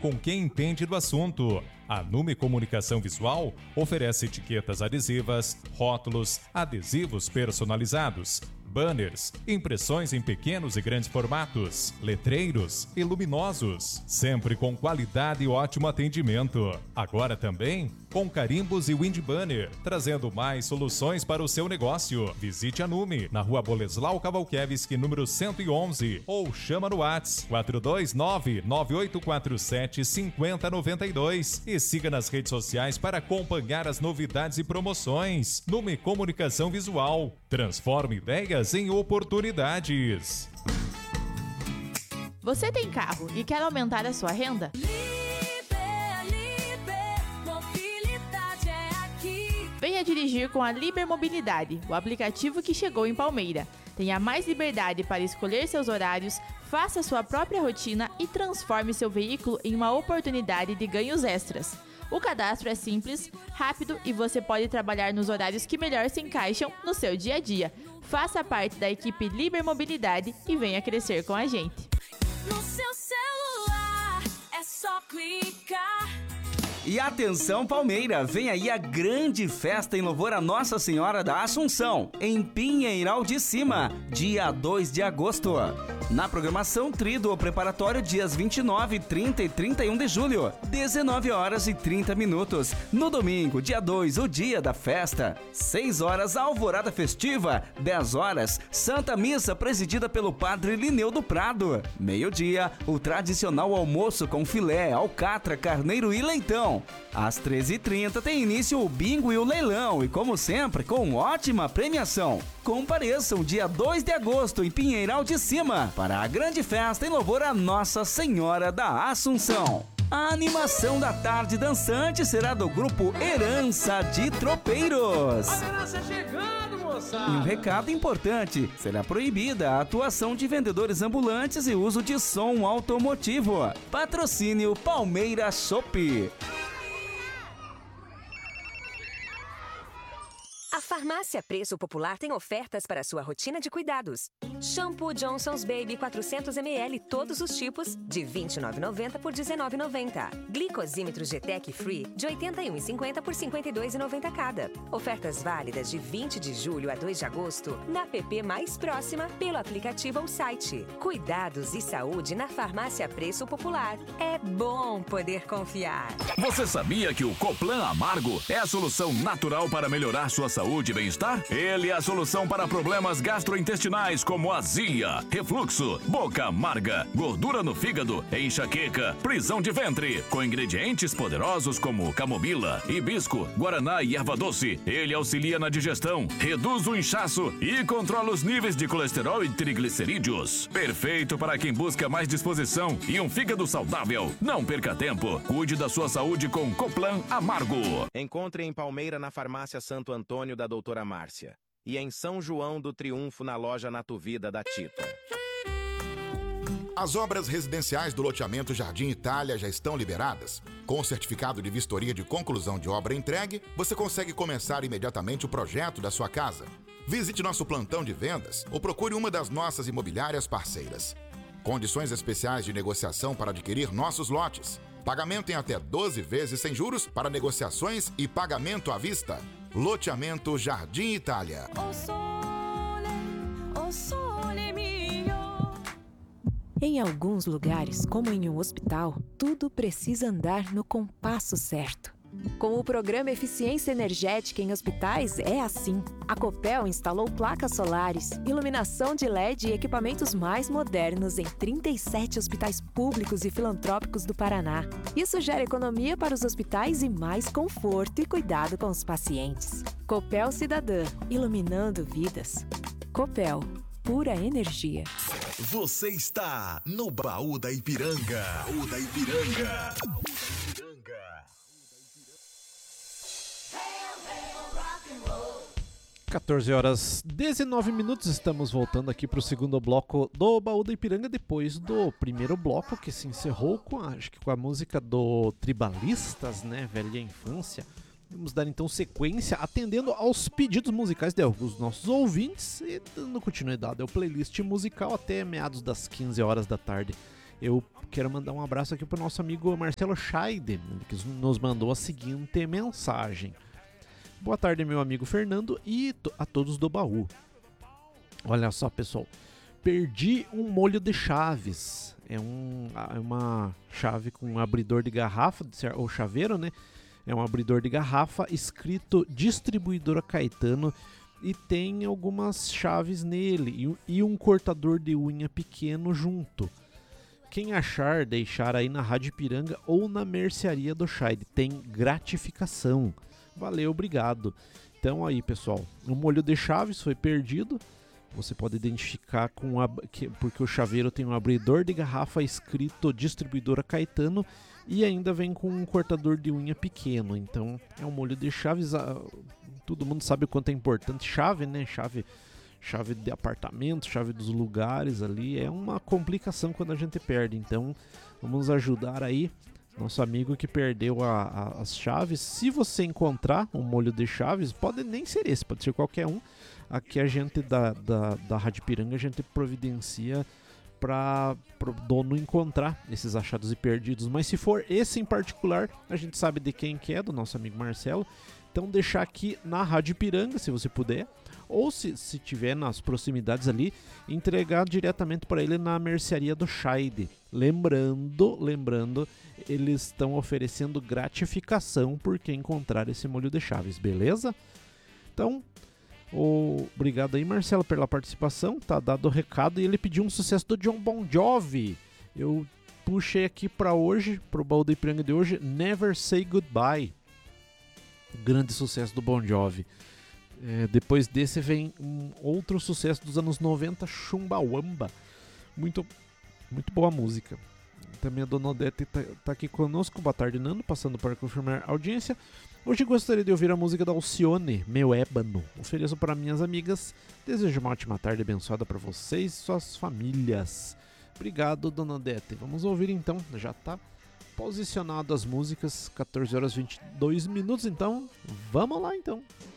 com quem entende do assunto. A Nume Comunicação Visual oferece etiquetas adesivas, rótulos, adesivos personalizados, banners, impressões em pequenos e grandes formatos, letreiros e luminosos, sempre com qualidade e ótimo atendimento. Agora também com carimbos e wind banner, trazendo mais soluções para o seu negócio. Visite a Nume, na Rua Boleslau Kawalkiewicz, número 111, ou chama no WhatsApp 429-9847-5092 e siga nas redes sociais para acompanhar as novidades e promoções. Nume Comunicação Visual, transforma ideias em oportunidades. Você tem carro e quer aumentar a sua renda? Mobilidade é aqui. Venha dirigir com a Liber Mobilidade, o aplicativo que chegou em Palmeira. Tenha mais liberdade para escolher seus horários, faça sua própria rotina e transforme seu veículo em uma oportunidade de ganhos extras. O cadastro é simples, rápido e você pode trabalhar nos horários que melhor se encaixam no seu dia a dia. Faça parte da equipe Liber Mobilidade e venha crescer com a gente. No seu celular é só clicar. E atenção Palmeira, vem aí a grande festa em louvor a Nossa Senhora da Assunção, em Pinheiral de Cima, dia 2 de agosto. Na programação Tríduo Preparatório, dias 29, 30 e 31 de julho, 19 horas e 30 minutos. No domingo, dia 2, o dia da festa, 6 horas, alvorada festiva, 10 horas, Santa Missa presidida pelo Padre Lineu do Prado. Meio-dia, o tradicional almoço com filé, alcatra, carneiro e leitão. Às 13h30 tem início o bingo e o leilão e, como sempre, com ótima premiação. Compareçam dia 2 de agosto em Pinheiral de Cima para a grande festa em louvor a Nossa Senhora da Assunção. A animação da tarde dançante será do grupo Herança de Tropeiros. A herança chegando, moçada! E um recado importante, será proibida a atuação de vendedores ambulantes e uso de som automotivo. Patrocínio Palmeira Chopp. A Farmácia Preço Popular tem ofertas para sua rotina de cuidados. Shampoo Johnson's Baby 400ml, todos os tipos, de R$ 29,90 por R$ 19,90. Glicosímetro GTEC Free, de R$ 81,50 por R$ 52,90 cada. Ofertas válidas de 20 de julho a 2 de agosto, na app mais próxima, pelo aplicativo ou site. Cuidados e saúde na Farmácia Preço Popular. É bom poder confiar. Você sabia que o Coplan Amargo é a solução natural para melhorar sua saúde e bem-estar? Ele é a solução para problemas gastrointestinais como azia, refluxo, boca amarga, gordura no fígado, enxaqueca, prisão de ventre. Com ingredientes poderosos como camomila, hibisco, guaraná e erva doce, ele auxilia na digestão, reduz o inchaço e controla os níveis de colesterol e triglicerídeos. Perfeito para quem busca mais disposição e um fígado saudável. Não perca tempo. Cuide da sua saúde com Coplan Amargo. Encontre em Palmeira na Farmácia Santo Antônio da Doutora Márcia e em São João do Triunfo na loja Natuvida da Tita. As obras residenciais do loteamento Jardim Itália já estão liberadas. Com o certificado de vistoria de conclusão de obra entregue, você consegue começar imediatamente o projeto da sua casa. Visite nosso plantão de vendas ou procure uma das nossas imobiliárias parceiras. Condições especiais de negociação para adquirir nossos lotes. Pagamento em até 12 vezes sem juros para negociações e pagamento à vista. Loteamento Jardim Itália. O sole mio. Em alguns lugares, como em um hospital, tudo precisa andar no compasso certo. Com o programa Eficiência Energética em Hospitais, é assim. A Copel instalou placas solares, iluminação de LED e equipamentos mais modernos em 37 hospitais públicos e filantrópicos do Paraná. Isso gera economia para os hospitais e mais conforto e cuidado com os pacientes. Copel Cidadã, iluminando vidas. Copel, pura energia. Você está no Baú da Ipiranga. Baú da Ipiranga. 14 horas 19 minutos, estamos voltando aqui para o segundo bloco do Baú da Ipiranga, depois do primeiro bloco que se encerrou com a música do Tribalistas, né, Velha Infância. Vamos dar então sequência, atendendo aos pedidos musicais de alguns dos nossos ouvintes e dando continuidade ao playlist musical até meados das 15 horas da tarde. Eu quero mandar um abraço aqui pro nosso amigo Marcelo Scheide, que nos mandou a seguinte mensagem. Boa tarde, meu amigo Fernando e a todos do baú. Olha só, pessoal. Perdi um molho de chaves. É uma chave com um abridor de garrafa, ou chaveiro, né? É um abridor de garrafa escrito Distribuidora Caetano e tem algumas chaves nele e um cortador de unha pequeno junto. Quem achar, deixar aí na Rádio Ipiranga ou na mercearia do Scheide. Tem gratificação. Valeu, obrigado. Então aí, pessoal, o molho de chaves foi perdido. Você pode identificar porque o chaveiro tem um abridor de garrafa escrito Distribuidora Caetano e ainda vem com um cortador de unha pequeno. Então é um molho de chaves. Todo mundo sabe o quanto é importante chave, né? Chave de apartamento, chave dos lugares ali. É uma complicação quando a gente perde. Então vamos ajudar aí nosso amigo que perdeu as chaves. Se você encontrar um molho de chaves, pode nem ser esse, pode ser qualquer um. Aqui a gente da Rádio Ipiranga, a gente providencia para o dono encontrar esses achados e perdidos. Mas se for esse em particular, a gente sabe de quem que é, do nosso amigo Marcelo. Então deixar aqui na Rádio Ipiranga, se você puder. Ou se tiver nas proximidades ali, entregar diretamente para ele na mercearia do Scheide. Lembrando, eles estão oferecendo gratificação por quem encontrar esse molho de chaves, beleza? Então, obrigado aí, Marcelo, pela participação. Tá dado o recado. E ele pediu um sucesso do John Bon Jovi. Eu puxei aqui para hoje, pro baú da Ipiranga de hoje, Never Say Goodbye. Grande sucesso do Bon Jovi. Depois desse vem um outro sucesso dos anos 90, Chumbawamba. Muito boa música. Também a Dona Odete tá aqui conosco. Boa tarde, Nando, passando para confirmar a audiência. Hoje gostaria de ouvir a música da Alcione, Meu Ébano. Ofereço para minhas amigas. Desejo uma ótima tarde abençoada para vocês e suas famílias. Obrigado, Dona Odete. Vamos ouvir então, já tá posicionado as músicas, 14 horas e 22 minutos, então vamos lá então.